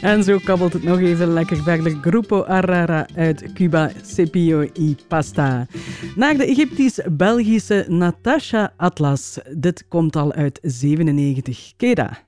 En zo kabbelt het nog even lekker verder. Grupo Arara uit Cuba, Cepillo y Pasta. Naar de Egyptisch-Belgische Natasha Atlas. Dit komt al uit 97. Keda.